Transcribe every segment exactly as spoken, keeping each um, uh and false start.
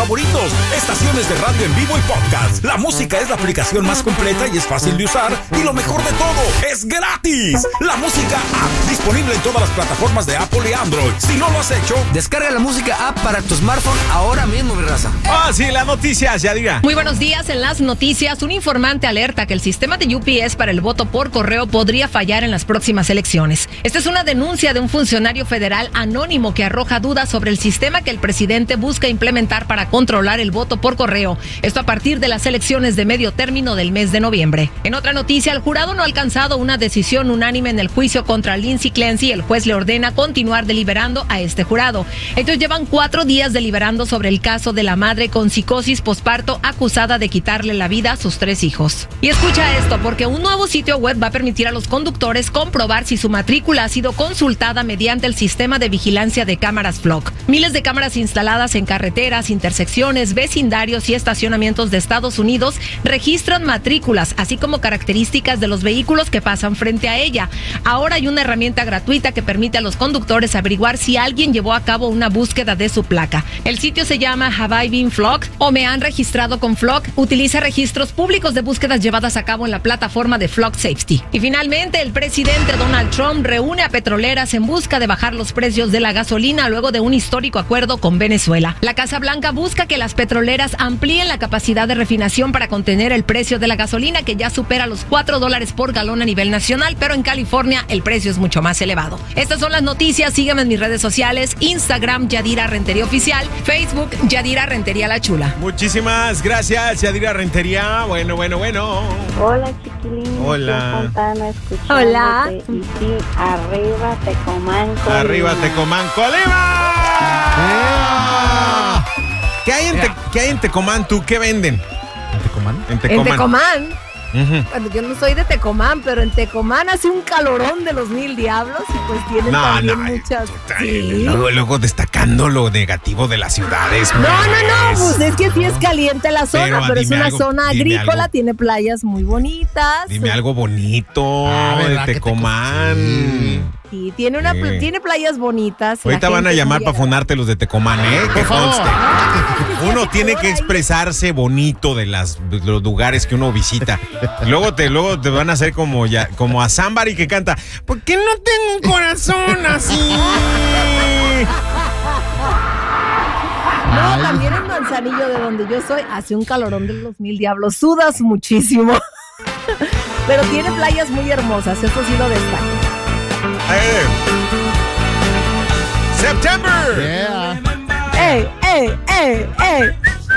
favoritos, estaciones de radio en vivo y podcast. La Música es la aplicación más completa y es fácil de usar. Y lo mejor de todo, es gratis. La Música App, disponible en todas las plataformas de Apple y Android. Si no lo has hecho, descarga la Música App para tu smartphone ahora mismo, mi raza. Ah, sí, las noticias, Yadira. Muy buenos días. En las noticias, un informante alerta que el sistema de U P S para el voto por correo podría fallar en las próximas elecciones. Esta es una denuncia de un funcionario federal anónimo que arroja dudas sobre el sistema que el presidente busca implementar para controlar el voto por correo. Esto a partir de las elecciones de medio término del mes de noviembre. En otra noticia, el jurado no ha alcanzado una decisión unánime en el juicio contra Lindsay Clancy. El juez le ordena continuar deliberando a este jurado. Ellos llevan cuatro días deliberando sobre el caso de la madre con psicosis posparto acusada de quitarle la vida a sus tres hijos. Y escucha esto, porque un nuevo sitio web va a permitir a los conductores comprobar si su matrícula ha sido consultada mediante el sistema de vigilancia de cámaras Flock. Miles de cámaras instaladas en carreteras, intersecciones, vecindarios y estacionamientos de Estados Unidos registran matrículas, así como características de los vehículos que pasan frente a ella. Ahora hay una herramienta gratuita que permite a los conductores averiguar si alguien llevó a cabo una búsqueda de su placa. El sitio se llama Have I Been Flock o Me Han Registrado con Flock. Utiliza registros públicos de búsquedas llevadas a cabo en la plataforma de Flock Safety. Y finalmente, el presidente Donald Trump reúne a petroleras en busca de bajar los precios de la gasolina luego de un histórico acuerdo con Venezuela. La Casa Blanca busca que las petroleras amplíen la capacidad de refinación para contener el precio de la gasolina, que ya supera los cuatro dólares por galón a nivel nacional, pero en California el precio es mucho más elevado. Estas son las noticias. Sígueme en mis redes sociales: Instagram, Yadira Rentería Oficial; Facebook, Yadira Rentería La Chula. Muchísimas gracias, Yadira Rentería. Bueno, bueno, bueno. Hola, chiquilín. Hola. Fontana, Hola. Y sí, arriba Tecomanco. Arriba Tecomán, Colima. ¡Ea! ¿Qué hay en, te, ¿Qué hay en Tecomán, tú? ¿Qué venden? ¿En Tecomán? En En Tecomán. Tecomán. Uh-huh. Bueno, yo no soy de Tecomán, pero en Tecomán hace un calorón de los mil diablos y pues tienen No, también no, muchas... Ay, Sí. Luego, luego destacando lo negativo de las ciudades. No, no, no, pues. pues es que sí es caliente la zona, Pero, pero, es dime una algo, zona dime agrícola, algo. tiene playas muy bonitas. Dime algo bonito Ah, de ¿verdad que te Tecomán. Sí. Sí, tiene, una, Sí. tiene playas bonitas. la Ahorita van a gente es llamar muy para fundarte los de Tecomán, ¿eh? Que Por favor. conste. Uno Sí, tiene por que ahí. expresarse bonito de, las, de los lugares que uno visita. Luego te, luego te van a hacer como, ya, como a Zambari que canta: ¿por qué no tengo un corazón así? No, Ay. también en Manzanillo, de donde yo soy, hace un calorón de los mil diablos. Sudas muchísimo. Pero tiene playas muy hermosas, eso sí lo destaco. Eh. September. Yeah. ¡Ey, ey, ey, ey!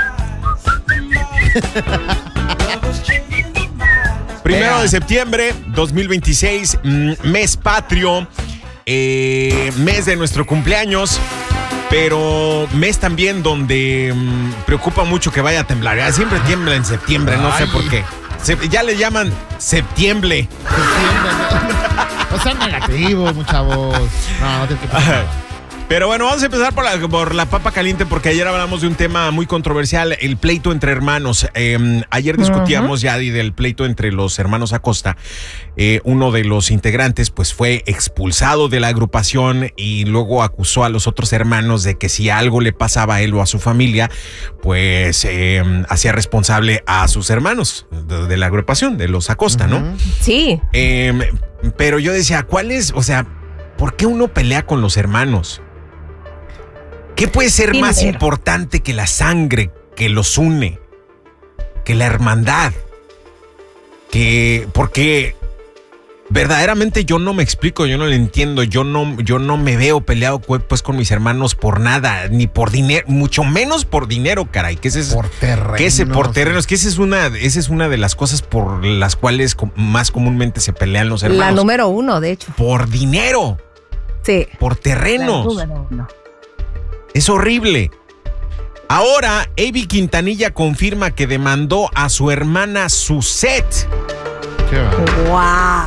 Primero Yeah. de septiembre, dos mil veintiséis, mm, mes patrio, eh, mes de nuestro cumpleaños, pero mes también donde mm, preocupa mucho que vaya a temblar. Ah, siempre tiembla en septiembre, no sé Ay. por qué. Se- ya le llaman septiembre. No sean negativos, muchavos. No, no tiene que pasar nada. Pero bueno, vamos a empezar por la, por la papa caliente, porque ayer hablamos de un tema muy controversial, el pleito entre hermanos. Eh, ayer discutíamos, Yadi, del pleito entre los hermanos Acosta. Eh, uno de los integrantes pues fue expulsado de la agrupación y luego acusó a los otros hermanos de que si algo le pasaba a él o a su familia, pues eh, hacía responsable a sus hermanos de, de la agrupación, de los Acosta, ¿no? Ujú. Sí. Eh, pero yo decía, ¿cuál es? O sea, ¿por qué uno pelea con los hermanos? ¿Qué puede ser Dinero. más importante que la sangre que los une? Que la hermandad. Que, porque verdaderamente yo no me explico, yo no lo entiendo, yo no, yo no me veo peleado pues con mis hermanos por nada, ni por dinero, mucho menos por dinero, caray. Que ese es, Por terreno. que ese por terrenos, que esa es una, esa es una de las cosas por las cuales com- más comúnmente se pelean los hermanos. La número uno, de hecho. Por dinero, Sí. por terrenos. La número uno. Es horrible. Ahora, Avi Quintanilla confirma que demandó a su hermana Suzette. Qué va. Wow.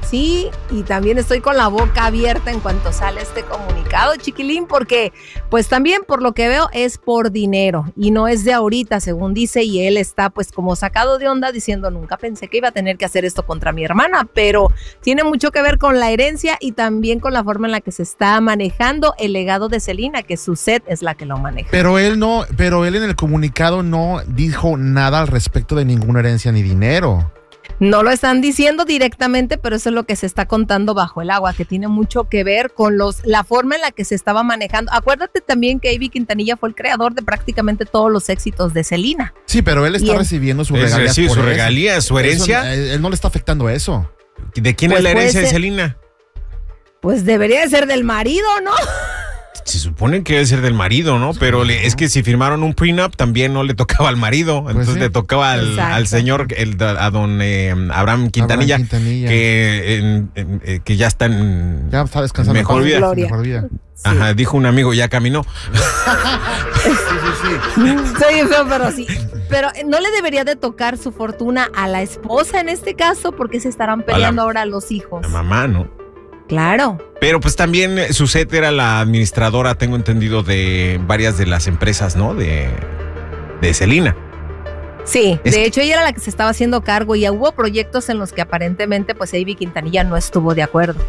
Sí, y también estoy con la boca abierta en cuanto sale este comunicado, chiquilín, porque pues también por lo que veo es por dinero y no es de ahorita, según dice, y él está pues como sacado de onda diciendo nunca pensé que iba a tener que hacer esto contra mi hermana, pero tiene mucho que ver con la herencia y también con la forma en la que se está manejando el legado de Selena, que Suzette es la que lo maneja. Pero él no, pero él en el comunicado no dijo nada al respecto de ninguna herencia ni dinero. No lo están diciendo directamente, pero eso es lo que se está contando bajo el agua, que tiene mucho que ver con los la forma en la que se estaba manejando. Acuérdate también que Ivy Quintanilla fue el creador de prácticamente todos los éxitos de Selena. Sí, pero él está Bien. recibiendo sus Es regalías. decir, por su eso. regalía, su herencia. Eso, él, él no le está afectando eso. ¿De quién Pues es la puede herencia de ser- Selena? Pues debería de ser del marido, ¿no? Se supone que debe ser del marido, ¿no? Pero le- es que si firmaron un prenup también no le tocaba al marido, entonces sí. le tocaba al, Exacto. al señor, el, a don eh, Abraham Quintanilla, Abraham Quintanilla. Que, en- en- eh, que ya está en Ya está descansando. mejor en paz. vida. Gloria. Mejor vida. Sí. Ajá, dijo un amigo, ya caminó. Sí, sí, sí. Sí, feo, pero sí. Pero eh, no le debería de tocar su fortuna a la esposa en este caso, porque se estarán peleando ahora los hijos. La mamá, ¿no? Claro. Pero pues también eh, Suzette era la administradora, tengo entendido, de varias de las empresas, ¿no? De, de Selena. Sí, Es de que- hecho ella era la que se estaba haciendo cargo y ya hubo proyectos en los que aparentemente pues Ivy Quintanilla no estuvo de acuerdo.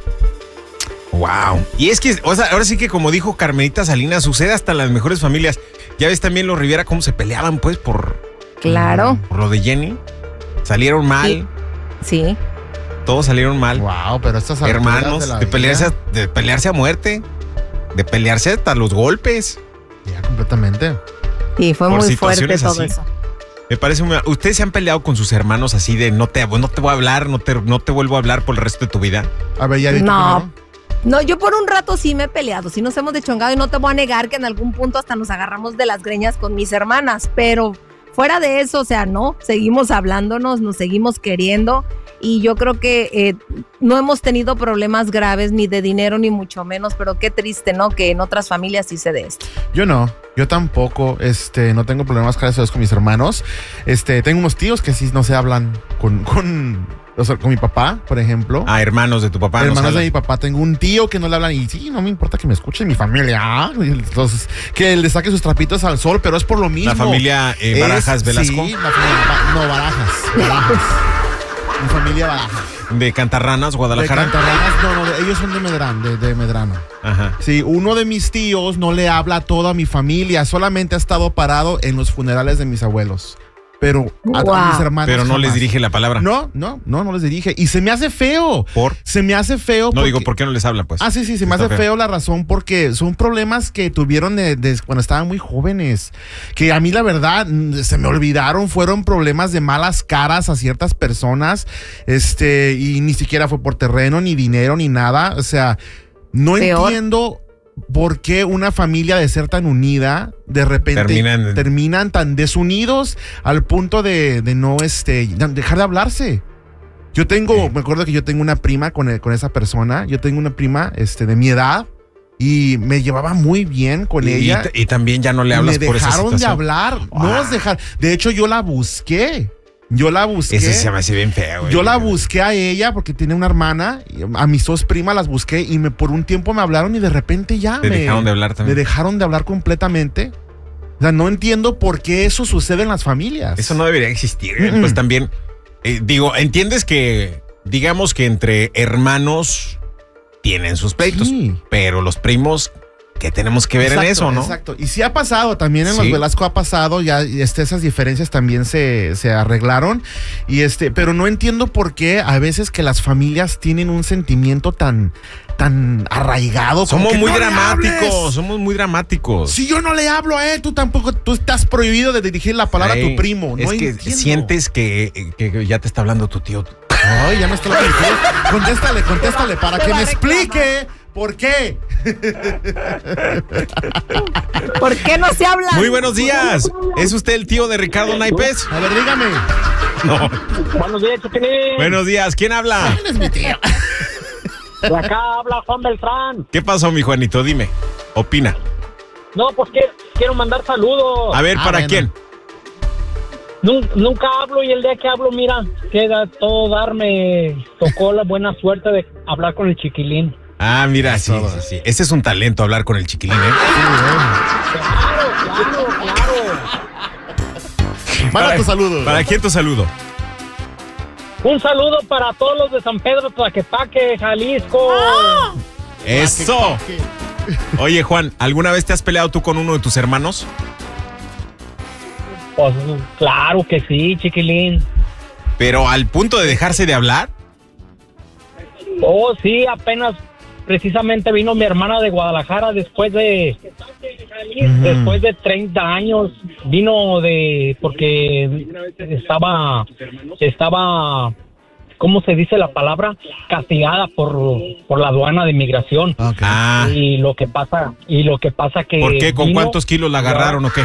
Wow. Y es que, o sea, ahora sí que como dijo Carmelita Salinas, sucede hasta en las mejores familias. Ya ves también los Rivera cómo se peleaban, pues, por, Claro, por lo de Jenny. Salieron mal, sí. sí. todos salieron mal. Wow, pero estas alturas Hermanos, de, la de, pelearse, vida, a- de pelearse a muerte, de pelearse hasta los golpes. ya completamente. Y fue Por muy fuerte situaciones todo así. eso. Me parece muy... ¿Ustedes se han peleado con sus hermanos así de no te, no te voy a hablar, no te, no te vuelvo a hablar por el resto de tu vida? A ver, ya di tú No. primero. No, yo por un rato sí me he peleado, sí nos hemos deschongado y no te voy a negar que en algún punto hasta nos agarramos de las greñas con mis hermanas, pero fuera de eso, o sea, no, seguimos hablándonos, nos seguimos queriendo y yo creo que eh, no hemos tenido problemas graves ni de dinero ni mucho menos, pero qué triste, ¿no? Que en otras familias sí se dé esto. Yo no, yo tampoco, este, no tengo problemas gracias a Dios con mis hermanos. Este, tengo unos tíos que sí no se hablan con, con, o sea, con mi papá, por ejemplo. Ah, hermanos de tu papá. no Hermanos de saben. mi papá, tengo un tío que no le hablan y sí, no me importa que me escuche mi familia. Ah, y entonces, que le saque sus trapitos al sol, pero es por lo mismo. La familia eh, Es- Barajas Velasco, Sí, la familia, Ba- no, Barajas. Barajas. Mi familia Barajas. de Cantarranas, De Guadalajara. Cantarranas, no, no, de- ellos son de Medrano, de, de Medrano. Ajá. Sí, uno de mis tíos no le habla a toda mi familia, solamente ha estado parado en los funerales de mis abuelos. Pero a, a Wow. mis hermanos Pero no les jamás. dirige la palabra. No, no, no, no les dirige. Y se me hace feo. ¿Por? Se me hace feo. No digo, ¿por qué no les habla, pues? Ah, sí, sí, se me Está hace feo la razón porque son problemas que tuvieron de, de cuando estaban muy jóvenes. Que a mí, la verdad, mm, se me olvidaron. Fueron problemas de malas caras a ciertas personas. Este, y ni siquiera fue por terreno, ni dinero, ni nada. O sea, no Peor. entiendo por qué una familia de ser tan unida, de repente Terminan- terminan tan desunidos al punto de, de no este, dejar de hablarse. Yo tengo, Sí. me acuerdo que yo tengo una prima con, con esa persona. Yo tengo una prima este, de mi edad y me llevaba muy bien con y, ella. y- y también ya no le hablas me por esa dejaron de situación. hablar. No Ah. es dejar. De hecho, yo la busqué. Yo la busqué. Ese se me hace bien feo. güey. Yo la busqué a ella porque tiene una hermana. y a mis dos primas las busqué y me por un tiempo me hablaron y de repente ya Te me dejaron de hablar me también. dejaron de hablar completamente. O sea, no entiendo por qué eso sucede en las familias. Eso no debería existir. ¿eh? Mm-mm. Pues también, eh, digo, entiendes que, digamos que entre hermanos tienen sus pleitos, Sí. pero los primos, ¿qué tenemos que ver Exacto, en eso, no? Exacto. Y sí ha pasado, también en Sí. los Velasco ha pasado, ya este, esas diferencias también se, se arreglaron. Y este, pero no entiendo por qué a veces que las familias tienen un sentimiento tan, tan arraigado. como Somos que muy no le dramáticos, hables. somos muy dramáticos. Si yo no le hablo a él, tú tampoco, tú estás prohibido de dirigir la palabra Ey, a tu primo. No es que entiendo. sientes que, que- que ya te está hablando tu tío. Ay, ya me está hablando. Contéstale, contéstale para Te que va me a reclamar. explique por qué. ¿Por qué no se habla? Muy buenos días. ¿Es usted el tío de Ricardo Naipes? A ver, dígame. No. Buenos días, Chiquilín. Buenos días. ¿Quién habla? ¿Quién es mi tío? De acá habla Juan Beltrán. ¿Qué pasó, mi Juanito? Dime. Opina. No, pues quiero, quiero mandar saludos. A ver, Ah, ¿para bueno. quién? Nun- Nunca hablo y el día que hablo, mira, queda todo darme, tocó la buena suerte de hablar con el chiquilín. Ah, mira, sí, sí, sí. Ese es un talento, hablar con el chiquilín, ¿eh? Claro, claro, claro. Manda tu saludo. ¿Para quién tu saludo? Un saludo para todos los de San Pedro Tlaquepaque, Jalisco. ¡Eso! Oye, Juan, ¿alguna vez te has peleado tú con uno de tus hermanos? Pues claro que sí, chiquilín. ¿Pero al punto de dejarse de hablar? Oh, sí, apenas precisamente vino mi hermana de Guadalajara después de uh-huh. después de treinta años. Vino de porque estaba estaba ¿cómo se dice la palabra? Castigada por, por la aduana de inmigración. Okay. Ah. Y lo que pasa y lo que pasa que ¿por qué? ¿Con vino, cuántos kilos la agarraron o qué?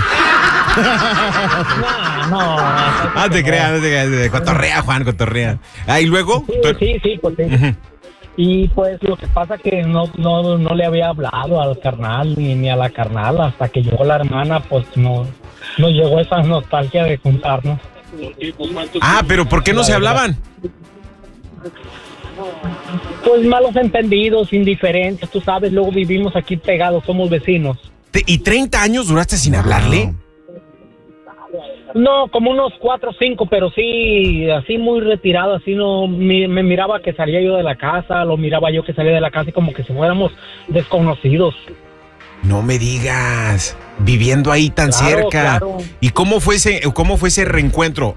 No, no. Ah, te creas, no te creas. Cotorrea, Juan, cotorrea. Ah, ¿y luego? Sí, sí, sí, pues sí. Uh-huh. Y pues lo que pasa que no, no, no le había hablado al carnal ni, ni a la carnal hasta que llegó la hermana, pues no, no llegó esa nostalgia de juntarnos. Ah, pero ¿por qué no se hablaban? Pues malos entendidos, indiferencias, tú sabes, luego vivimos aquí pegados, somos vecinos. ¿Y treinta años duraste sin hablarle? No, como unos cuatro o cinco, pero sí, así muy retirado, así no, me, me miraba que salía yo de la casa, lo miraba yo que salía de la casa y como que si fuéramos desconocidos. No me digas, viviendo ahí tan Claro, cerca. claro. ¿Y cómo fue ese, cómo fue ese reencuentro?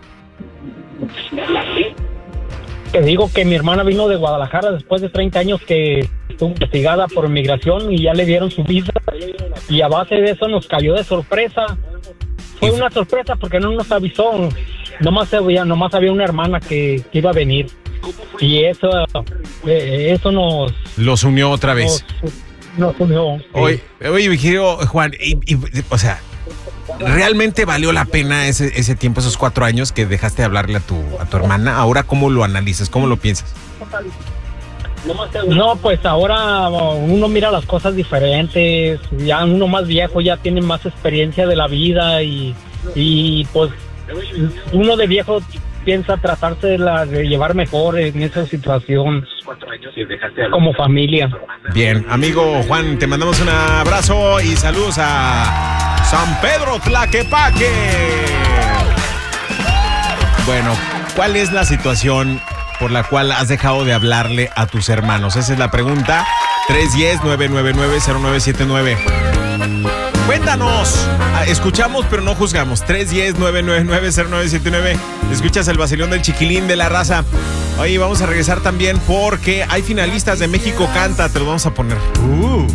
Te digo que mi hermana vino de Guadalajara después de treinta años que estuvo investigada por inmigración y ya le dieron su visa y a base de eso nos cayó de sorpresa. Fue una sorpresa porque no nos avisó, nomás había, nomás había una hermana que, que iba a venir y eso, eh, eso nos... Los unió otra vez. Nos, nos unió. Oye, oye, mi querido Juan, y, y, o sea, ¿realmente valió la pena ese, ese tiempo, esos cuatro años que dejaste de hablarle a tu, a tu hermana? Ahora, ¿cómo lo analizas? ¿Cómo lo piensas? No, pues ahora uno mira las cosas diferentes, ya uno más viejo ya tiene más experiencia de la vida y, y pues uno de viejo piensa tratarse de, la, de llevar mejor en esa situación como familia. Bien, amigo Juan, te mandamos un abrazo y saludos a San Pedro Tlaquepaque. Bueno, ¿cuál es la situación por la cual has dejado de hablarle a tus hermanos? Esa es la pregunta. tres uno cero, nueve nueve nueve, cero nueve siete nueve. Cuéntanos. Escuchamos pero no juzgamos. tres uno cero, nueve nueve nueve, cero nueve siete nueve. Escuchas el vacilón del chiquilín de la raza. Oye, vamos a regresar también porque hay finalistas de México Canta. Te lo vamos a poner. Uh.